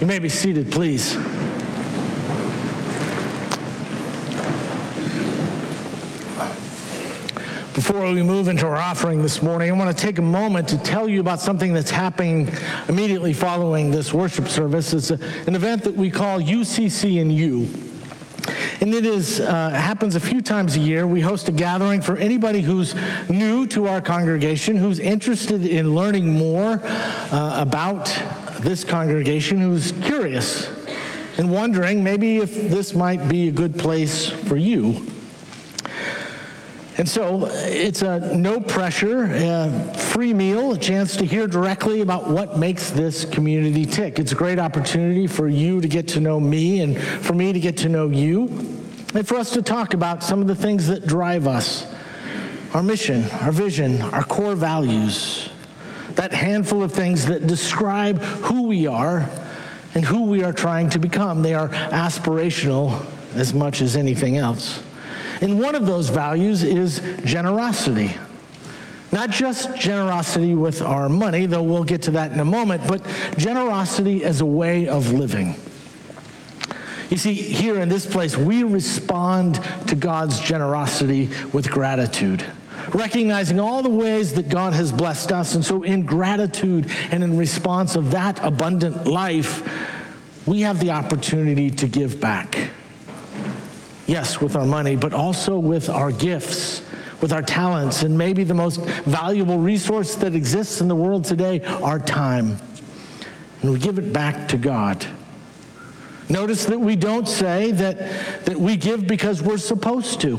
You may be seated, please. Before we move into our offering this morning, I want to take a moment to tell you about something that's happening immediately following this worship service. It's an event that we call UCC and You. And it happens a few times a year. We host a gathering for anybody who's new to our congregation, who's interested in learning more about this congregation, who's curious and wondering maybe if this might be a good place for you. And so it's a no-pressure, free meal, a chance to hear directly about what makes this community tick. It's a great opportunity for you to get to know me and for me to get to know you, and for us to talk about some of the things that drive us, our mission, our vision, our core values, that handful of things that describe who we are and who we are trying to become. They are aspirational as much as anything else. And one of those values is generosity. Not just generosity with our money, though we'll get to that in a moment, but generosity as a way of living. You see, here in this place, we respond to God's generosity with gratitude, recognizing all the ways that God has blessed us. And so in gratitude and in response of that abundant life, we have the opportunity to give back. Yes, with our money, but also with our gifts, with our talents, and maybe the most valuable resource that exists in the world today, our time. And we give it back to God. Notice that we don't say that we give because we're supposed to.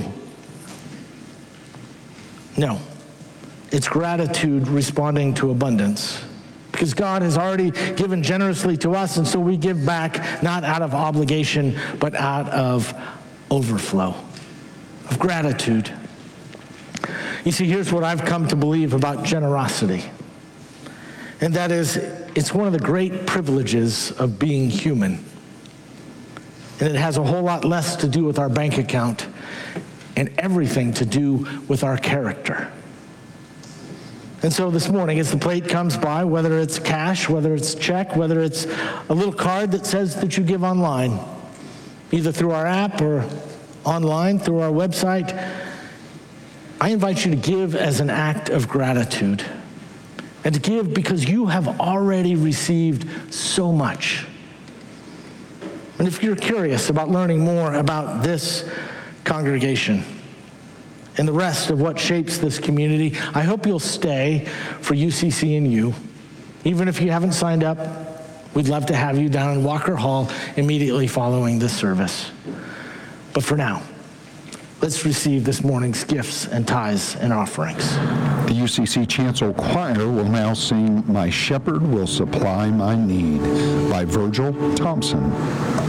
No, it's gratitude responding to abundance. Because God has already given generously to us, and so we give back not out of obligation, but out of overflow of gratitude. You see, here's what I've come to believe about generosity. And that is, it's one of the great privileges of being human. And it has a whole lot less to do with our bank account and everything to do with our character. And so this morning, as the plate comes by, whether it's cash, whether it's check, whether it's a little card that says that you give online, either through our app or online through our website, I invite you to give as an act of gratitude, and to give because you have already received so much. And if you're curious about learning more about this congregation and the rest of what shapes this community, I hope you'll stay for UCC and You. Even if you haven't signed up, we'd love to have you down in Walker Hall immediately following this service. But for now, let's receive this morning's gifts and tithes and offerings. The UCC Chancel Choir will now sing "My Shepherd Will Supply My Need" by Virgil Thompson.